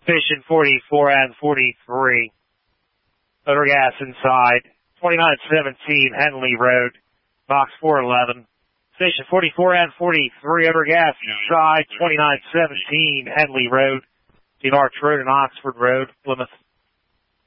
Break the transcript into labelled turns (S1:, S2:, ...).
S1: Station 44 and 43. Motor gas inside. 2917 Henley Road, box 411. Station 44 and 43, motor gas inside. 2917 Henley Road, between Arch Road and Oxford Road, Plymouth.